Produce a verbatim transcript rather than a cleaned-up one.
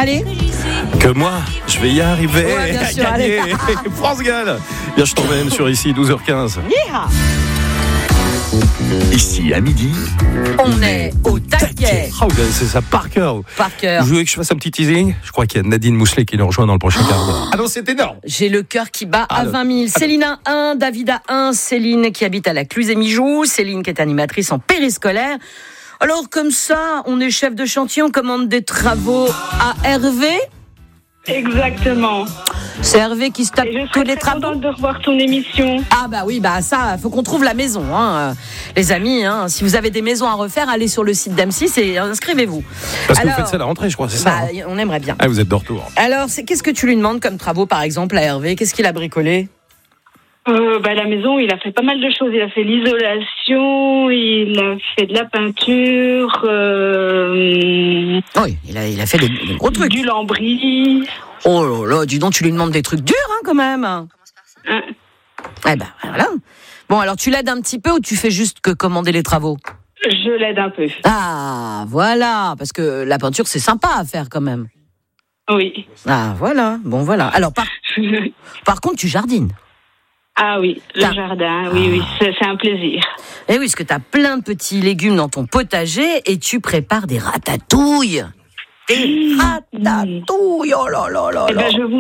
Allez. Que moi, je vais y arriver. Ouais, bien sûr, allez. France Gall. Bien, je t'emmène sur ici, douze heures quinze. Yeeha. Ici, à midi, On est au taquet. Oh, ben, c'est ça par cœur. Par cœur. Vous voulez que je fasse un petit teasing? Je crois qu'il y a Nadine Mousselet qui nous rejoint dans le prochain quart d'heure. Ah non, c'est énorme. J'ai le cœur qui bat à Ah, vingt mille. Céline a un, David a un. Céline qui habite à la Cluse-et-Mijoux. Céline qui est animatrice en périscolaire. Alors comme ça, on est chef de chantier, on commande des travaux à Hervé. Exactement. C'est Hervé qui se tape Et je tous serais les très travaux. contente de revoir ton émission. Ah bah oui, bah ça, faut qu'on trouve la maison, hein. Les amis. Hein. Si vous avez des maisons à refaire, allez sur le site d'M six et inscrivez-vous. Parce que Alors, vous faites ça à la rentrée, je crois, c'est ça. bah, hein on aimerait bien. Ah, vous êtes de retour. Alors, c'est, qu'est-ce que tu lui demandes comme travaux, par exemple, à Hervé? Qu'est-ce qu'il a bricolé? Euh, bah, la maison, il a fait pas mal de choses. Il a fait l'isolation, il a fait de la peinture, euh, Oui, il a, il a fait des, des gros trucs. du lambris. Oh là là, dis donc, tu lui demandes des trucs durs, hein, quand même. Hein. Eh ben, voilà. Bon, alors, tu l'aides un petit peu ou tu fais juste que commander les travaux? Je l'aide un peu. Ah, voilà, parce que la peinture, c'est sympa à faire, quand même. Oui. Ah, voilà, bon, voilà. Alors, par, par contre, tu jardines. Ah oui, le T'as- jardin, oui, oui, c'est, c'est un plaisir. Eh oui, parce que tu as plein de petits légumes dans ton potager et tu prépares des ratatouilles. Des ratatouilles, oh là là là Eh là. ben, je vous